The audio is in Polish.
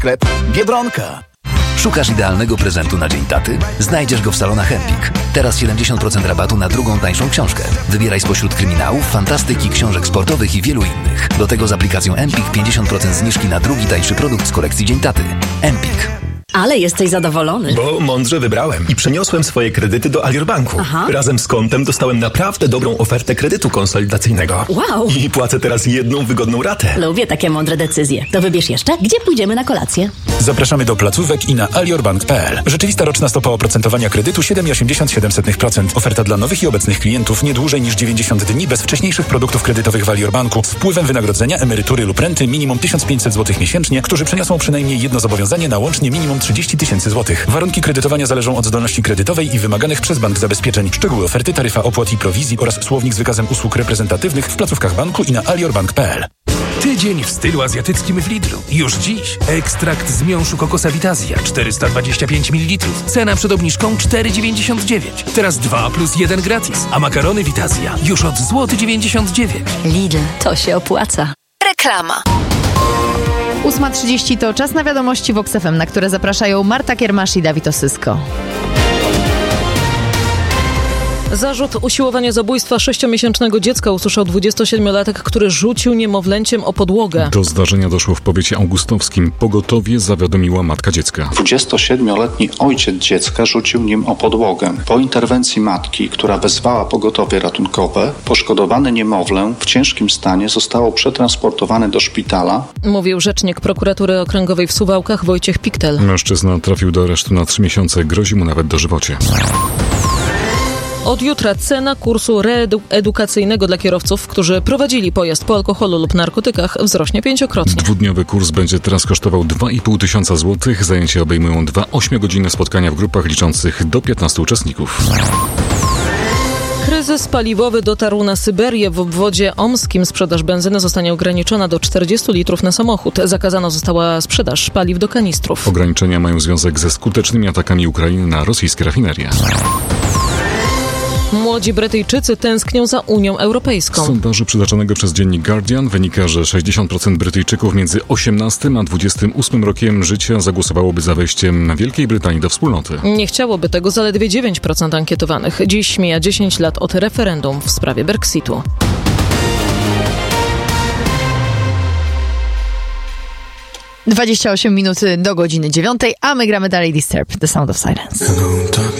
Sklep Biedronka. Szukasz idealnego prezentu na Dzień Taty? Znajdziesz go w salonach Empik. Teraz 70% rabatu na drugą tańszą książkę. Wybieraj spośród kryminałów, fantastyki, książek sportowych i wielu innych. Do tego z aplikacją Empik 50% zniżki na drugi tańszy produkt z kolekcji Dzień Taty. Empik. Ale jesteś zadowolony. Bo mądrze wybrałem i przeniosłem swoje kredyty do Alior Banku. Aha. Razem z kontem dostałem naprawdę dobrą ofertę kredytu konsolidacyjnego. Wow. I płacę teraz jedną wygodną ratę. Lubię takie mądre decyzje. To wybierz jeszcze, gdzie pójdziemy na kolację. Zapraszamy do placówek i na aliorbank.pl. Rzeczywista roczna stopa oprocentowania kredytu 7,87%. Oferta dla nowych i obecnych klientów nie dłużej niż 90 dni bez wcześniejszych produktów kredytowych w Alior Banku z wpływem wynagrodzenia, emerytury lub renty minimum 1500 zł miesięcznie, którzy przeniosą przynajmniej jedno zobowiązanie na łącznie minimum 30 000 złotych. Warunki kredytowania zależą od zdolności kredytowej i wymaganych przez bank zabezpieczeń. Szczegóły oferty, taryfa opłat i prowizji oraz słownik z wykazem usług reprezentatywnych w placówkach banku i na aliorbank.pl. Tydzień w stylu azjatyckim w Lidlu. Już dziś. Ekstrakt z miąższu kokosa Vitazja 425 ml. Cena przed obniżką 4,99. Teraz 2 plus 1 gratis. A makarony Vitazja już od złoty 99. Lidl, to się opłaca. Reklama. 8:30 to czas na wiadomości Vox FM, na które zapraszają Marta Kiermasz i Dawid Osysko. Zarzut usiłowania zabójstwa 6-miesięcznego dziecka usłyszał 27-latek, który rzucił niemowlęciem o podłogę. Do zdarzenia doszło w powiecie augustowskim. Pogotowie zawiadomiła matka dziecka. 27-letni ojciec dziecka rzucił nim o podłogę. Po interwencji matki, która wezwała pogotowie ratunkowe, poszkodowane niemowlę w ciężkim stanie zostało przetransportowane do szpitala. Mówił rzecznik prokuratury okręgowej w Suwałkach Wojciech Piktel. Mężczyzna trafił do aresztu na 3 miesiące. Grozi mu nawet dożywocie. Od jutra cena kursu reedukacyjnego dla kierowców, którzy prowadzili pojazd po alkoholu lub narkotykach, wzrośnie 5-krotnie. Dwudniowy kurs będzie teraz kosztował 2,5 tysiąca złotych. Zajęcia obejmują 2 8-godzinne spotkania w grupach liczących do 15 uczestników. Kryzys paliwowy dotarł na Syberię. W obwodzie omskim sprzedaż benzyny zostanie ograniczona do 40 litrów na samochód. Zakazana została sprzedaż paliw do kanistrów. Ograniczenia mają związek ze skutecznymi atakami Ukrainy na rosyjskie rafinerie. Młodzi Brytyjczycy tęsknią za Unią Europejską. Z sondażu przytaczonego przez dziennik Guardian wynika, że 60% Brytyjczyków między 18 a 28 rokiem życia zagłosowałoby za wejściem Wielkiej Brytanii do wspólnoty. Nie chciałoby tego zaledwie 9% ankietowanych. Dziś mija 10 lat od referendum w sprawie Brexitu. Dwadzieścia 28 minut do godziny 9, a my gramy dalej Disturbed, The Sound of Silence.